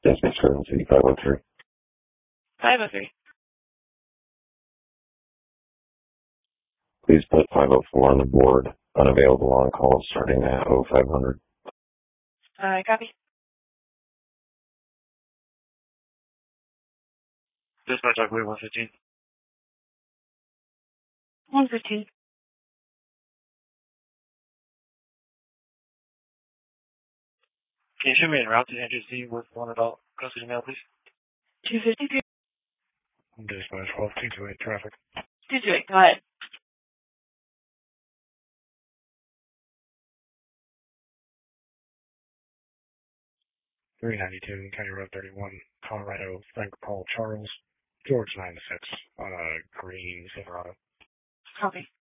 Dispatch Curtain City 503. 503. Please put 504 on the board. Unavailable on call starting at 0500. Copy. Dispatch, I believe 115. 115. Can you show me en route to Andrews Z with one adult custody male, please? 253. Dispatch 12228 traffic. 228. Go ahead. 392 County Road 31, Colorado, Frank Paul Charles, George 9-6 on a green Silverado. Copy.